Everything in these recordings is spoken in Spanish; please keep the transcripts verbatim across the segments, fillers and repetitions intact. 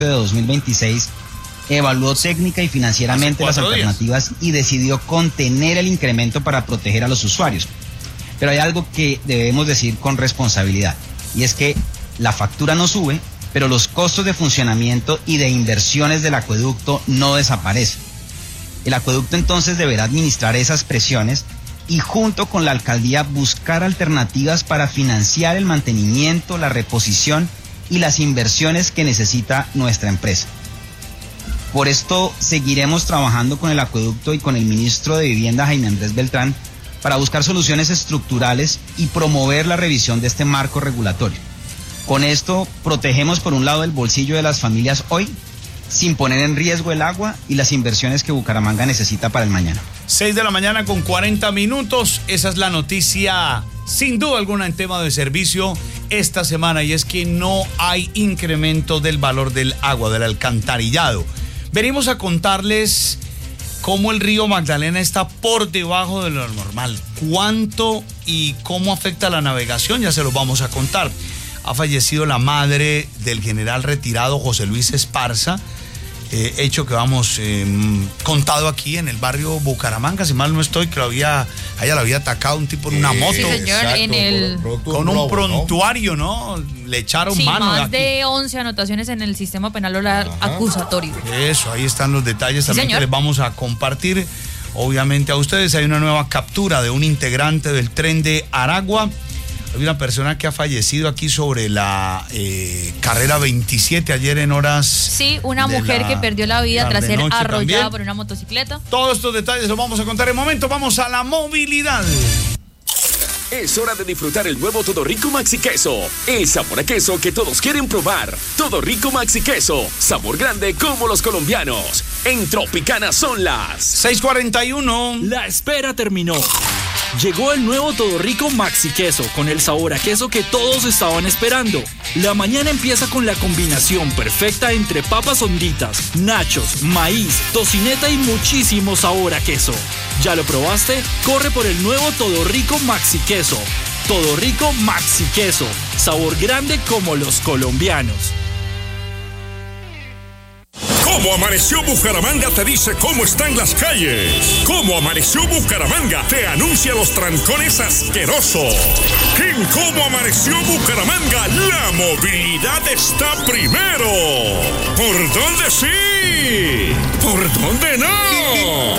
de dos mil veintiséis evaluó técnica y financieramente las alternativas días. y decidió contener el incremento para proteger a los usuarios. Pero hay algo que debemos decir con responsabilidad, y es que la factura no sube, pero los costos de funcionamiento y de inversiones del acueducto no desaparecen. El acueducto entonces deberá administrar esas presiones y junto con la alcaldía buscar alternativas para financiar el mantenimiento, la reposición y las inversiones que necesita nuestra empresa. Por esto seguiremos trabajando con el acueducto y con el ministro de Vivienda, Jaime Andrés Beltrán, para buscar soluciones estructurales y promover la revisión de este marco regulatorio. Con esto protegemos por un lado el bolsillo de las familias hoy, sin poner en riesgo el agua y las inversiones que Bucaramanga necesita para el mañana. seis de la mañana con cuarenta minutos, esa es la noticia sin duda alguna en tema de servicio esta semana, y es que no hay incremento del valor del agua, del alcantarillado. Venimos a contarles cómo el río Magdalena está por debajo de lo normal, cuánto y cómo afecta la navegación, ya se los vamos a contar. Ha fallecido la madre del general retirado José Luis Esparza, eh, hecho que vamos eh, contado aquí en el barrio Bucaramanga, si mal no estoy, que lo había, a ella la había atacado un tipo en una moto. Sí, señor, exacto, en el... con un prontuario, ¿no? ¿no? Le echaron sí, mano. más de, de once anotaciones en el sistema penal oral acusatorio. Eso, ahí están los detalles también sí, que les vamos a compartir, obviamente, a ustedes. Hay una nueva captura de un integrante del tren de Aragua. Hay una persona que ha fallecido aquí sobre la eh, carrera veintisiete ayer en horas. Sí, una mujer la, que perdió la vida tras ser arrollada también por una motocicleta. Todos estos detalles los vamos a contar en un momento. Vamos a la movilidad. Es hora de disfrutar el nuevo Todo Rico Maxi Queso. El sabor a queso que todos quieren probar. Todo Rico Maxi Queso. Sabor grande como los colombianos. En Tropicana son las seis cuarenta y uno. La espera terminó. Llegó el nuevo Todo Rico Maxi Queso con el sabor a queso que todos estaban esperando. La mañana empieza con la combinación perfecta entre papas honditas, nachos, maíz, tocineta y muchísimo sabor a queso. ¿Ya lo probaste? Corre por el nuevo Todo Rico Maxi Queso. Todo Rico Maxi Queso. Sabor grande como los colombianos. Cómo amaneció Bucaramanga te dice cómo están las calles. Cómo amaneció Bucaramanga te anuncia los trancones asquerosos. En Cómo amaneció Bucaramanga la movilidad está primero. ¿Por dónde sí? ¿Por dónde no?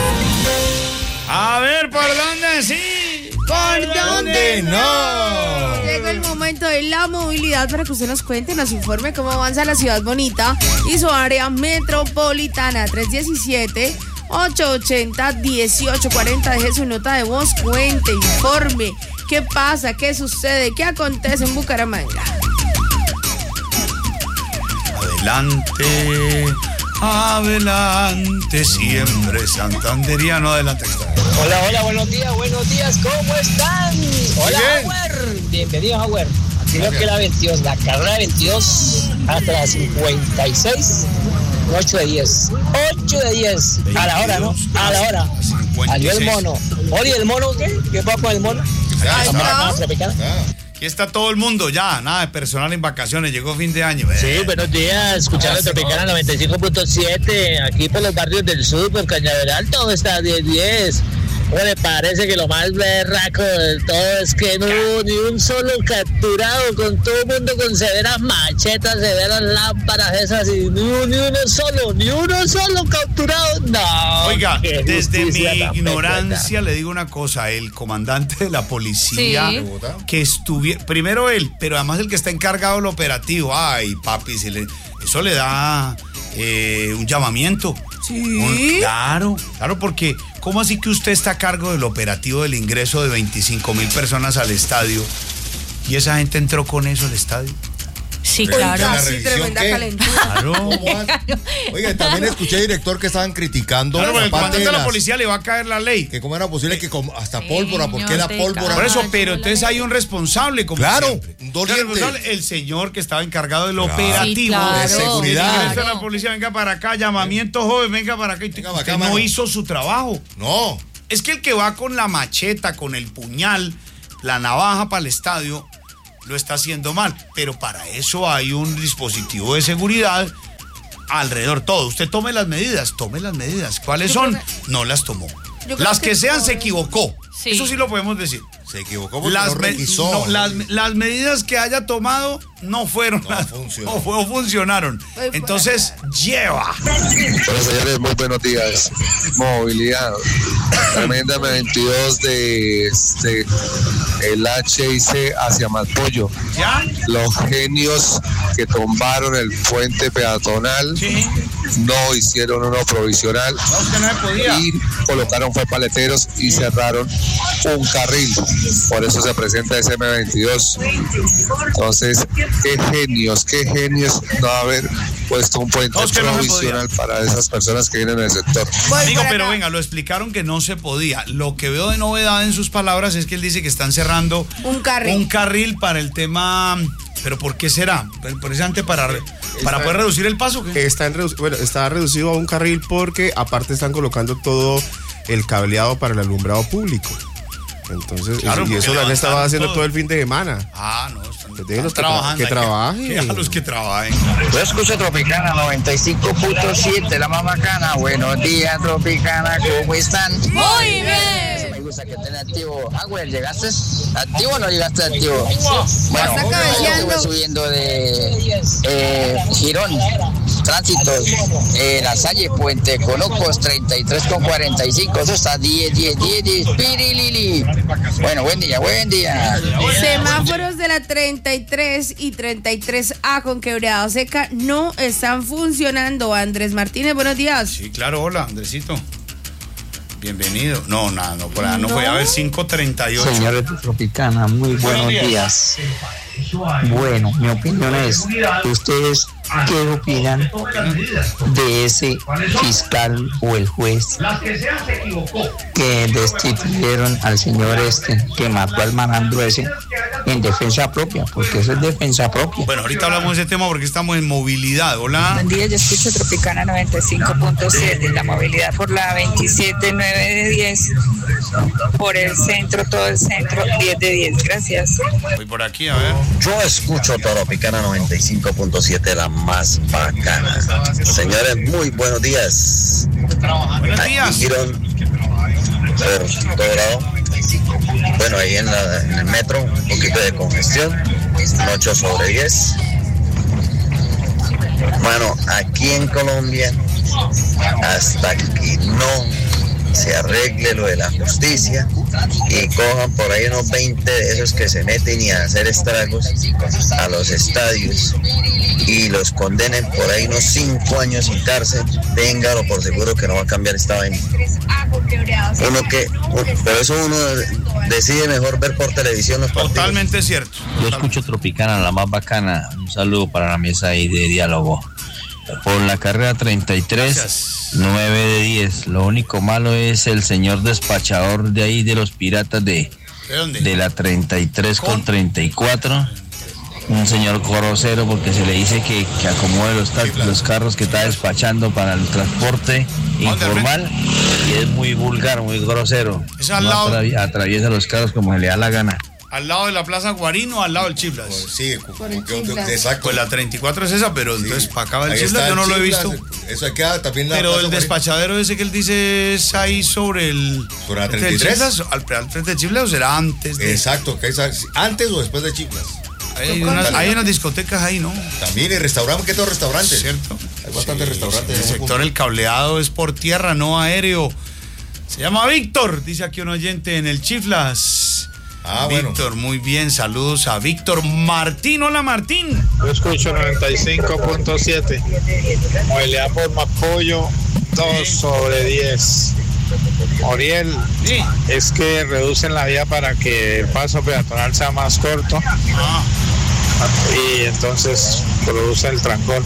A ver, ¿por dónde sí? ¿Por dónde no? Llegó el momento de la movilidad para que usted nos cuente, nos informe cómo avanza la ciudad bonita y su área metropolitana. Tres diecisiete, ocho ochenta, dieciocho cuarenta. Deje su nota de voz, cuente, informe. ¿Qué pasa? ¿Qué sucede? ¿Qué acontece en Bucaramanga? Adelante, adelante, siempre santanderiano, adelante. Hola, hola, buenos días, buenos días, ¿cómo están? Hola, Howard, bienvenido, Howard. Aquí lo que la veintidós, la carrera veintidós hasta la cincuenta y seis, ocho de diez, ocho de diez, a la hora, ¿no? A la hora. Salió el mono. Oye, ¿el mono qué? ¿Qué pasa con el mono? Ah, Aquí está todo el mundo ya, nada de personal en vacaciones, llegó fin de año. Sí, buenos días, escuchando Tropicana noventa y cinco punto siete, aquí por los barrios del sur, por Cañaveral, todo está diez diez. Bueno, me parece que lo más berraco de todo es que no hubo ni un solo capturado, con todo el mundo con severas machetas, severas lámparas esas, y ni, ni uno solo, ni uno solo capturado. No. Oiga, desde mi ignorancia le digo una cosa, el comandante de la policía, sí, que estuviera, primero él, pero además el que está encargado del operativo, ay papi, si le, eso le da eh, un llamamiento. Sí. Un, claro, claro, porque ¿cómo así que usted está a cargo del operativo del ingreso de veinticinco mil personas al estadio y esa gente entró con eso al estadio? Sí, claro. Oiga, sí, tremenda ¿qué? calentura. Claro. Oiga, también escuché, director, que estaban criticando. Claro, pero el comandante de, de la las, policía le va a caer la ley. Que cómo era posible que como hasta pólvora, ¿por qué la pólvora? Por eso, pero entonces hay un responsable, como claro, siempre. un doliente. El señor que estaba encargado del claro. operativo. Sí, claro. De seguridad. Claro. La policía, venga para acá, llamamiento joven, venga para acá. Y venga para acá, no mano. Hizo su trabajo. No. Es que el que va con la macheta, con el puñal, la navaja para el estadio, lo está haciendo mal, pero para eso hay un dispositivo de seguridad alrededor, todo. Usted tome las medidas, tome las medidas. ¿Cuáles son? No las tomó. Las que, que sean, se equivocó. Sí. Eso sí lo podemos decir. Se equivocó porque las no requisó. No, las, las medidas que haya tomado no fueron, no, las, funcionó. no, no funcionaron. Entonces, lleva. Bueno, señores, muy buenos días. Movilidad. Tremenda M veintidós de este, el H I C hacia Malpollo. ¿Ya? Los genios que tumbaron el puente peatonal, ¿sí? No hicieron uno provisional, no, no podía. Y colocaron fue paleteros y cerraron un carril. Por eso se presenta ese M veintidós. Entonces, qué genios, qué genios no haber puesto un puente provisional no para esas personas que vienen del sector. Digo, pero venga, lo explicaron que no se podía. Lo que veo de novedad en sus palabras es que él dice que están cerrando un carril, un carril para el tema. ¿Pero por qué será? Precisamente para, para poder reducir el paso. ¿Qué? Está, en, bueno, está reducido a un carril porque aparte están colocando todo el cableado para el alumbrado público. Entonces, claro, y eso lo han estado haciendo todo. todo el fin de semana. Ah, no, están, están los trabajando. Que, que trabajen. Que, a los que trabajen. Yo escucho Tropicana noventa y cinco punto siete, la más bacana. Buenos días, Tropicana, ¿cómo están? Muy bien. Me gusta que estén activo. Ah, güey, ¿llegaste activo o no llegaste activo? Bueno, yo voy subiendo de eh, Girón, Tránsito, eh, La Salle, Puente Conocos, treinta y tres con cuarenta y cinco. Eso está diez, diez, diez, diez, pirilili. Bueno, buen día, buen día. Semáforos de la treinta y tres y treinta y tres A con Quebrada Seca no están funcionando. Andrés Martínez, buenos días. Sí, claro, hola, Andresito. Bienvenido. No, nada, no, por allá no, no fue. A ver, cinco treinta y ocho. Señores de Tropicana, muy buenos días. Bueno, mi opinión es, ¿ustedes qué opinan de ese fiscal o el juez que destituyeron al señor este que mató al malandro ese en defensa propia? Porque eso es defensa propia. Bueno, ahorita hablamos de ese tema porque estamos en movilidad. Hola. Buen día, yo escucho Tropicana noventa y cinco punto siete, la movilidad por la veintisiete nueve de diez, por el centro, todo el centro, diez de diez, gracias. Voy por aquí, a ver. Yo escucho Tropicana noventa y cinco punto siete, la más bacana. Señores, muy buenos días. Buenos días. Aquí Girón, por todo lado. Bueno, ahí en, la, en el metro, un poquito de congestión, ocho sobre diez. Bueno, aquí en Colombia, hasta que no se arregle lo de la justicia y cojan por ahí unos veinte de esos que se meten y a hacer estragos a los estadios y los condenen por ahí unos cinco años sin cárcel, téngalo por seguro que no va a cambiar esta vaina. Uno que, pero eso uno decide mejor ver por televisión los partidos. Totalmente cierto. Yo escucho Tropicana, la más bacana. Un saludo para la mesa ahí de diálogo. Por la carrera treinta y tres, gracias. nueve de diez. Lo único malo es el señor despachador de ahí de los piratas de, ¿De, dónde? de la treinta y tres con treinta y cuatro. Un señor grosero porque se le dice que, que acomode los, sí, claro. los carros que está despachando para el transporte informal y es muy vulgar, muy grosero. Es al no lado... atravi- atraviesa los carros como se le da la gana. ¿Al lado de la Plaza Guarino o al lado del Chiflas? Pues sí, Por el que, Chiflas. exacto. Pues la treinta y cuatro es esa, pero sí. Entonces para acá va el Ahí Chiflas, yo no el lo he Chiflas, visto. Eso queda también la Pero Plaza el despachadero ese que él dice es ahí sobre el... ¿Sobre la treinta y tres? Chiflas, al, al frente de Chiflas o será antes de... Exacto, que es antes o después de Chiflas. Hay unas, hay unas discotecas ahí, ¿no? También, y restaurantes, ¿qué todos restaurantes? Cierto. Hay bastantes sí, restaurantes. Sí, el sector punto. El cableado es por tierra, no aéreo. Se llama Víctor, dice aquí un oyente en el Chiflas. Ah, Víctor, bueno. muy bien, saludos a Víctor Martín. Hola, Martín. Yo escucho noventa y cinco punto siete. Movilidad por Mapollo, dos sobre diez. Oriel, sí. Es que reducen la vía para que el paso peatonal sea más corto. Ah. Y entonces produce el trancón.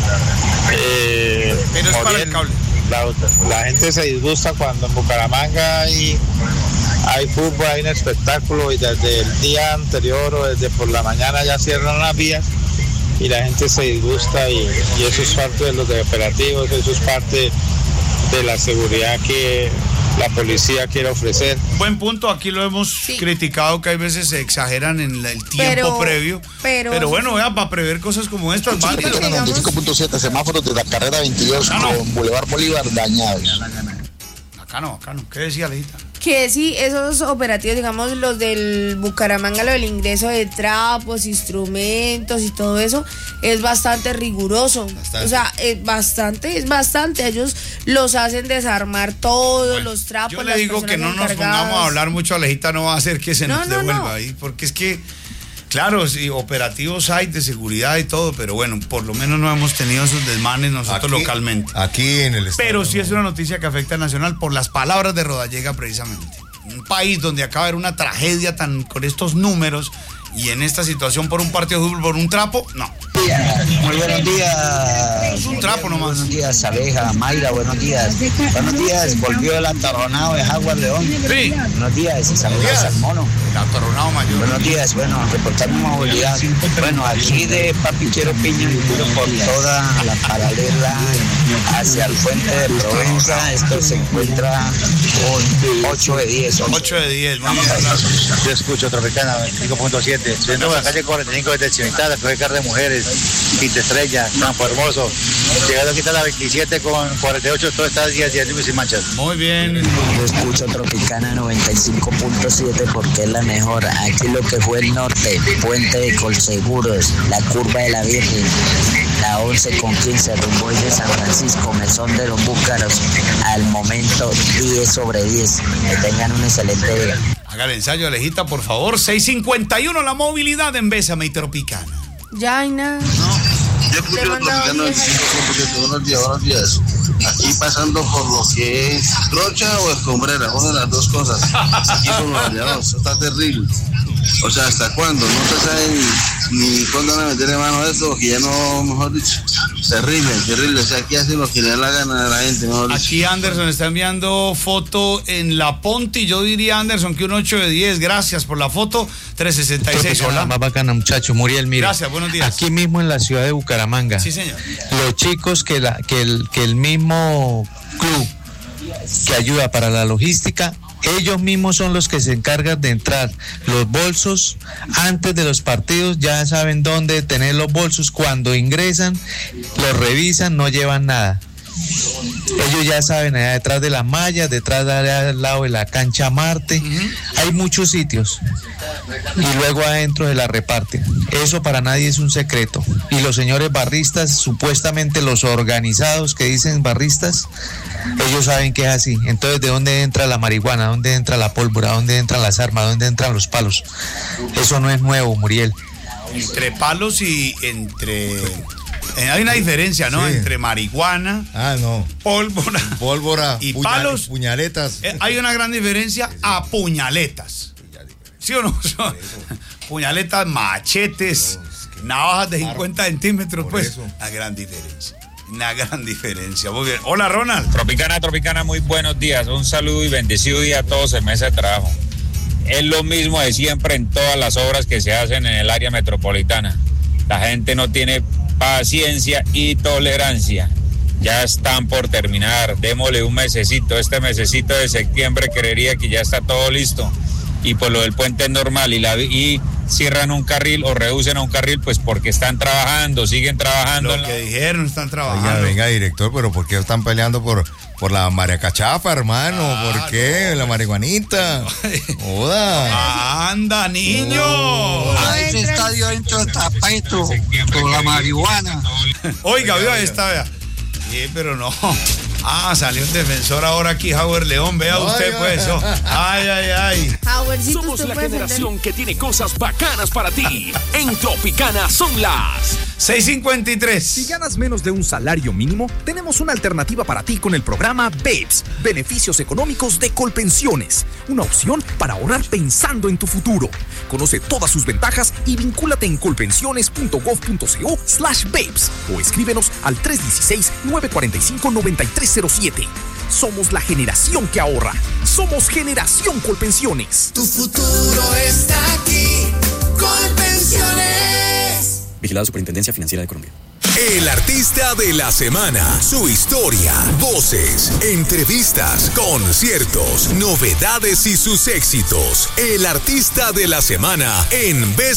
Eh, Pero es Oriel, para el cable. La, la gente se disgusta cuando en Bucaramanga hay, hay fútbol, hay un espectáculo y desde el día anterior o desde por la mañana ya cierran las vías y la gente se disgusta y, y eso es parte de los de operativos, eso es parte de la seguridad que la policía quiere ofrecer. Buen punto, aquí lo hemos sí. criticado, que hay veces se exageran en el tiempo pero, previo. Pero, pero bueno, vea, para prever cosas como estas. Sí, noventa y cinco punto siete, semáforos de la carrera veintidós ah, no. con Boulevard Bolívar dañados. Acá no, acá no. ¿Qué decía, Alejita? Que sí, esos operativos, digamos, los del Bucaramanga, lo del ingreso de trapos, instrumentos y todo eso, es bastante riguroso. Bastante. O sea, es bastante, es bastante. Ellos los hacen desarmar todos bueno, los trapos. Yo le digo que no nos pongamos a hablar mucho, Alejita, no va a hacer que se no, nos no, devuelva no. ahí, porque es que, claro, sí, operativos hay de seguridad y todo, pero bueno, por lo menos no hemos tenido esos desmanes nosotros aquí, localmente. Aquí en el estado. Pero sí es una noticia que afecta al nacional por las palabras de Rodallega precisamente. Un país donde acaba de haber una tragedia tan con estos números y en esta situación por un partido de fútbol, por un trapo, no. Muy buenos días. Es un trapo nomás. Buenos días, Abeja, Mayra, buenos días. Buenos días, volvió el atorronado de Jaguar León. Sí. Buenos días, saludos al mono. El atorronado mayor. Buenos días, bueno, reportando movilidad. Bueno, aquí de Papichero Piña, por toda la paralela hacia el puente de Provenza, esto se encuentra con ocho de diez. ocho de diez, muy bien. Yo escucho Tropicana veinticinco punto siete. Subiendo por la calle cuarenta y cinco desde Cimentada, que carro de mujeres, Quinta Estrella, Campo Hermoso. Llegando aquí a la veintisiete con cuarenta y ocho, todo está diez, diez sin manchas. Muy bien. Yo escucho Tropicana noventa y cinco punto siete porque es la mejor. Aquí lo que fue el norte, Puente de Colseguros, la Curva de la Virgen, la once con quince, rumbo de San Francisco, Mesón de los Búcaros, al momento diez sobre diez. Que tengan un excelente día. Haga el ensayo, Alejita, por favor. seis cincuenta y uno la movilidad en Bésame y Tropicana. Ya hay nada. No, yo escucho Tropicana noventa y cinco punto siete. Buenos días, buenos días. Aquí pasando por lo que es trocha o escombrera, una de las dos cosas. Aquí por los aliados, eso está terrible. O sea, ¿hasta cuándo? No se sabe ni, ni cuándo van a meterle mano a eso, que ya no, mejor dicho, terrible, terrible. O sea, aquí hacen lo que le da la gana a la gente, mejor dicho. Aquí Anderson está enviando foto en La Ponte, y yo diría, Anderson, que un ocho de diez. Gracias por la foto. trescientos sesenta y seis, hola. Más bacana, muchacho. Muriel, mira. Gracias, buenos días. Aquí mismo en la ciudad de Bucaramanga. Sí, señor. Los chicos que, la, que, el, que el mismo club que ayuda para la logística, ellos mismos son los que se encargan de entrar los bolsos antes de los partidos, ya saben dónde tener los bolsos, cuando ingresan, los revisan, no llevan nada. Ellos ya saben, allá detrás de las mallas, detrás de allá al lado de la cancha Marte, uh-huh. hay muchos sitios y luego adentro se la reparten. Eso para nadie es un secreto. Y los señores barristas, supuestamente los organizados que dicen barristas, ellos saben que es así. Entonces, ¿de dónde entra la marihuana? ¿Dónde entra la pólvora? ¿Dónde entran las armas? ¿Dónde entran los palos? Eso no es nuevo, Muriel. Entre palos y entre... Hay una diferencia, ¿no? Sí. Entre marihuana, ah, no. pólvora, pólvora y puñal, palos, puñaletas. Eh, hay una gran diferencia a puñaletas. ¿Sí o no? Puñaletas, machetes, navajas de cincuenta centímetros, pues. Eso. Una gran diferencia. Una gran diferencia. Muy bien. Hola, Ronald. Tropicana, Tropicana, muy buenos días. Un saludo y bendecido día a todos en mesa de trabajo. Es lo mismo de siempre en todas las obras que se hacen en el área metropolitana. La gente no tiene paciencia y tolerancia. Ya están por terminar. Démosle un mesecito. Este mesecito de septiembre creería que ya está todo listo. Y por lo del puente es normal. Y, la, y cierran un carril o reducen a un carril, pues porque están trabajando, siguen trabajando. Lo que la... dijeron, están trabajando. Oiga, venga, director, pero ¿por qué están peleando por, por la mariacachafa, hermano? Ah, ¿por qué? No. La marihuanita. Joda. Anda, niño. No. A ese estadio dentro de tapeto con la marihuana. Oiga, vea esta, vea. Sí, pero no. Ah, salió un defensor ahora aquí, Howard León. Vea ay, usted, ay, pues. Oh. Ay, ay, ay. Howardcito, somos la generación defender. Que tiene cosas bacanas para ti. En Tropicana son las seis cincuenta y tres. Si ganas menos de un salario mínimo, tenemos una alternativa para ti con el programa BEPS, Beneficios Económicos de Colpensiones. Una opción para ahorrar pensando en tu futuro. Conoce todas sus ventajas y vincúlate en colpensiones.gov.co slash BEPS o escríbenos al tres uno seis, nueve cuatro cinco, nueve tres cero siete. Somos la generación que ahorra. Somos Generación Colpensiones. Tu futuro está aquí. Colpensiones. Vigilado Superintendencia Financiera de Colombia. El artista de la semana, su historia, voces, entrevistas, conciertos, novedades y sus éxitos. El artista de la semana en Best